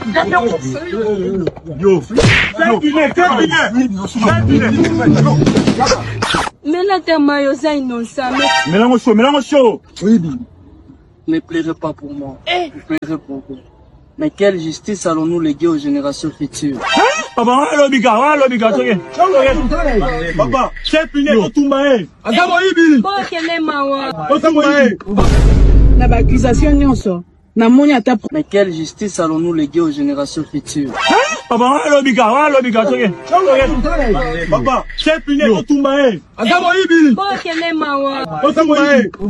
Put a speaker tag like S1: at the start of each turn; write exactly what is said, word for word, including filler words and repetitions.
S1: Yo,
S2: mais là, t'es maillot, innocent.
S1: mélange chaud, mélange chaud. Oui,
S3: Ne pleurez pas pour moi. Ne pleurez pour vous. Mais quelle justice allons-nous léguer aux générations futures?
S1: papa, allô, biga, allô, biga, papa, c'est fini, on tombe, hein. Attends, Ibi.
S2: Bon, quel est ma
S1: On tombe, hein.
S4: Na ba accusation nyonso. Na moni ata.
S3: Mais quelle justice allons-nous léguer aux générations futures?
S1: papa, allô, biga, allô, biga, papa, c'est fini, on tombe, hein. Attends, Ibi.
S2: Bon, quel est ma
S1: On tombe, hein.